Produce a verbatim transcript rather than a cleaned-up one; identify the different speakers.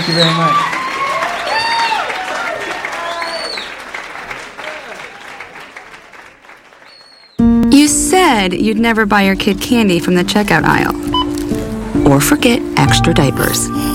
Speaker 1: Thank you very much.
Speaker 2: You said you'd never buy your kid candy from the checkout aisle. Or forget extra diapers.